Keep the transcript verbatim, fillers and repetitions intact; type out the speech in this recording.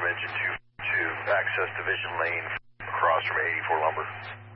from engine two to access division lane across from eighty-four lumber.